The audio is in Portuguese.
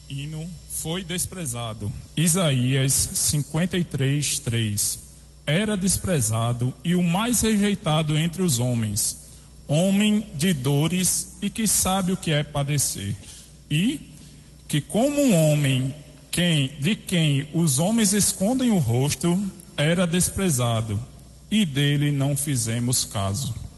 hino foi desprezado. Isaías 53:3. Era desprezado e o mais rejeitado entre os homens, homem de dores e que sabe o que é padecer. E que como um homem de quem os homens escondem o rosto, era desprezado, e dele não fizemos caso.